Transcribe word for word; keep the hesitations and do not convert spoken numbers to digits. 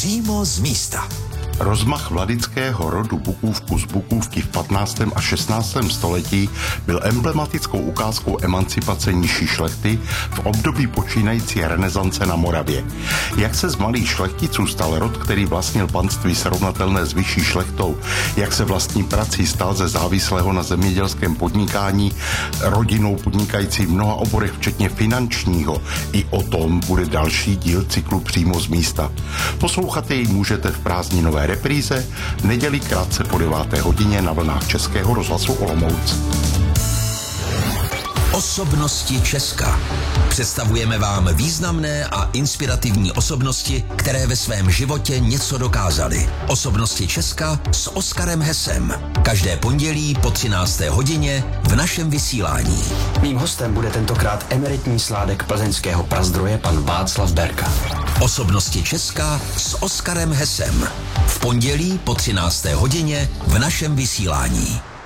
Přímo z místa. Rozmach vladického rodu Bukůvku z Bukůvky v patnáctém a šestnáctém století byl emblematickou ukázkou emancipace nižší šlechty v období počínající renesance na Moravě. Jak se z malých šlechticů stal rod, který vlastnil panství srovnatelné s vyšší šlechtou, jak se vlastní prací stal ze závislého na zemědělském podnikání rodinou podnikající v mnoha oborech, včetně finančního, i o tom bude další díl cyklu Přímo z místa. Poslouchat jej můžete v prázdninové repríze v neděli krátce po deváté hodině na vlnách Českého rozhlasu Olomouc. Osobnosti Česka. Představujeme vám významné a inspirativní osobnosti, které ve svém životě něco dokázaly. Osobnosti Česka s Oskarem Hesem. Každé pondělí po třinácté hodině v našem vysílání. Mým hostem bude tentokrát emeritní sládek plzeňského prazdroje pan Václav Berka. Osobnosti Česka s Oskarem Hesem. V pondělí po třinácté hodině v našem vysílání.